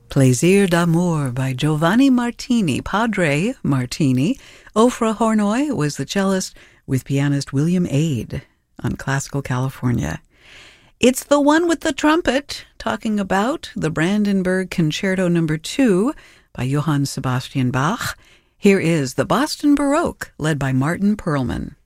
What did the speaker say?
Plaisir d'amour by Giovanni Martini, Padre Martini. Ofra Hornoy was the cellist with pianist William Aid on Classical California. It's the one with the trumpet, talking about the Brandenburg Concerto No. 2 by Johann Sebastian Bach. Here is the Boston Baroque, led by Martin Perlman.